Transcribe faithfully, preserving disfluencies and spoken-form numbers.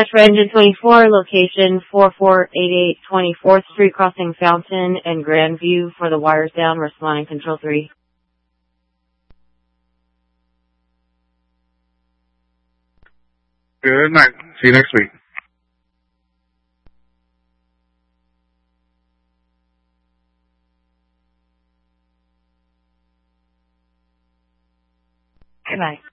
Dispatch for Engine twenty-four, location four four eight eight twenty-fourth Street, crossing Fountain and Grandview for the wires down, responding Control three. Good night. See you next week. Good night.